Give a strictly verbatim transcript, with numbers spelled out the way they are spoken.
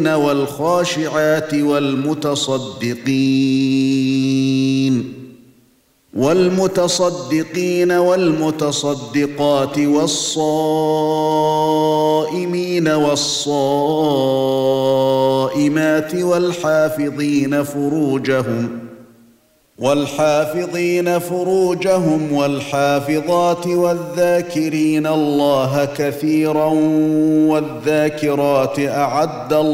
والخاشعات والمتصدقين والمتصدقين والمتصدقات والصائمين والصائمات والحافظين فروجهم والحافظين فروجهم والحافظات والذاكرين الله كثيرا والذاكرات أعد الله